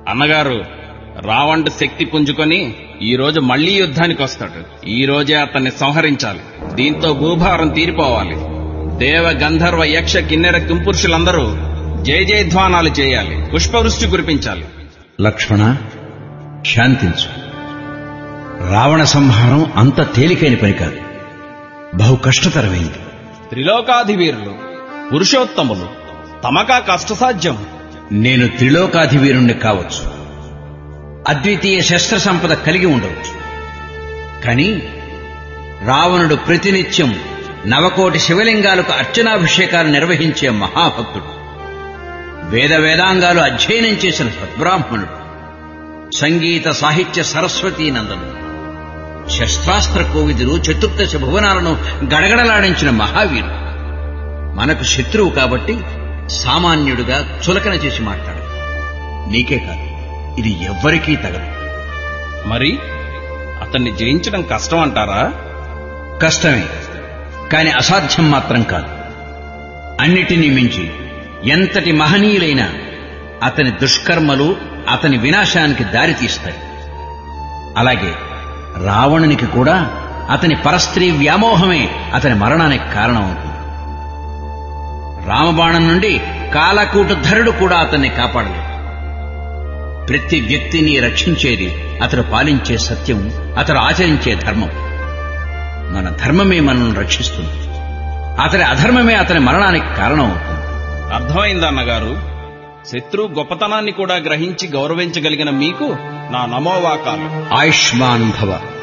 అన్నగారు, రావణుడు శక్తి పుంజుకొని ఈ రోజు మళ్లీ యుద్ధానికి వస్తాడు. ఈ రోజే అతన్ని సంహరించాలి. దీంతో భూభారం తీరిపోవాలి. దేవ గంధర్వ యక్ష కిన్నెర కింపురుషులందరూ జయ జయధ్వానాలు చేయాలి. పుష్పవృష్టి కురిపించాలి. లక్ష్మణ, శాంతించు. రావణ సంహారం అంత తేలికైన పని కాదు, బహు కష్టతరమైంది. త్రిలోకాధివీరులు, పురుషోత్తములు, తమకా కష్టసాధ్యం. నేను త్రిలోకాధివీరుణ్ణి కావచ్చు, అద్వితీయ శస్త్ర సంపద కలిగి ఉండవచ్చు. కాని రావణుడు ప్రతినిత్యం 9 కోటి శివలింగాలకు అర్చనాభిషేకాలు నిర్వహించే మహాభక్తుడు, వేదాంగాలు అధ్యయనం చేసిన సద్బ్రాహ్మణుడు, సంగీత సాహిత్య సరస్వతీ నందనుడు, శస్త్రాస్త్ర కోవిదులు, చతుర్దశ భువనాలను గడగడలాడించిన మహావీరుడు. మనకు శత్రువు కాబట్టి సామాన్యుడుగా చులకన చేసి మాట్లాడు. నీకే కాదు, ఇది ఎవ్వరికీ తగదు. మరి అతన్ని జయించడం కష్టం అంటారా? కష్టమే, కాని అసాధ్యం మాత్రం కాదు. అన్నిటినీ మించి ఎంతటి మహనీయులైన అతని దుష్కర్మలు అతని వినాశానికి దారితీస్తాయి. అలాగే రావణునికి కూడా అతని పరస్త్రీ వ్యామోహమే అతని మరణానికి కారణమవుతుంది. రామబాణం నుండి కాలకూటధరుడు కూడా అతన్ని కాపాడలేదు. ప్రతి వ్యక్తిని రక్షించేది అతడు పాలించే సత్యం, అతడు ఆచరించే ధర్మం. మన ధర్మమే మనల్ని రక్షిస్తుంది, అతని అధర్మమే అతని మరణానికి కారణమవుతుంది. అర్థమైందన్నగారు. శత్రువు గొప్పతనాన్ని కూడా గ్రహించి గౌరవించగలిగిన మీకు నా నమోవాకాలు. ఆయుష్మాన్ భవ.